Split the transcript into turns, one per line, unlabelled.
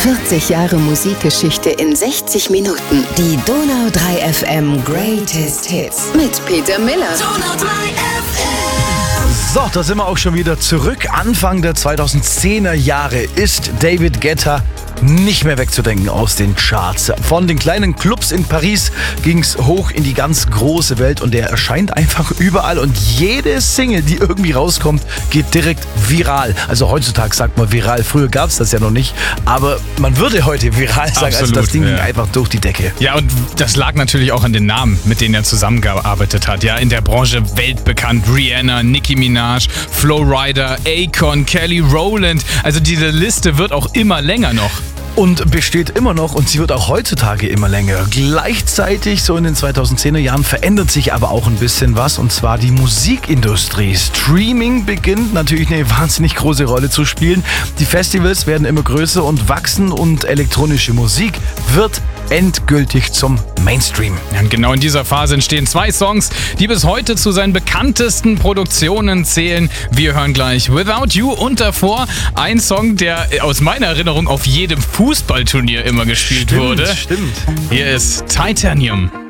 40 Jahre Musikgeschichte in 60 Minuten. Die Donau 3 FM Greatest Hits mit Peter Miller. Donau 3 FM.
So, da sind wir auch schon wieder zurück. Anfang der 2010er Jahre ist David Guetta nicht mehr wegzudenken aus den Charts. Von den kleinen Clubs in Paris ging's hoch in die ganz große Welt und der erscheint einfach überall und jede Single, die irgendwie rauskommt, geht direkt viral. Also heutzutage sagt man viral, früher gab's das ja noch nicht, aber man würde heute viral sagen,
Absolut,
also das Ding ging einfach durch die Decke.
Ja, und das lag natürlich auch an den Namen, mit denen er zusammengearbeitet hat. Ja, in der Branche weltbekannt. Rihanna, Nicki Minaj, Flo Rida, Akon, Kelly Rowland. Also diese Liste wird auch immer länger noch.
Und besteht immer noch und sie wird auch heutzutage immer länger. Gleichzeitig, so in den 2010er Jahren, verändert sich aber auch ein bisschen was, und zwar die Musikindustrie. Streaming beginnt natürlich eine wahnsinnig große Rolle zu spielen. Die Festivals werden immer größer und wachsen und elektronische Musik wird endgültig zum Mainstream.
Ja, genau in dieser Phase entstehen 2 Songs, die bis heute zu seinen bekanntesten Produktionen zählen. Wir hören gleich Without You und davor ein Song, der aus meiner Erinnerung auf jedem Fußballturnier immer gespielt wurde.
Stimmt.
Hier ist Titanium.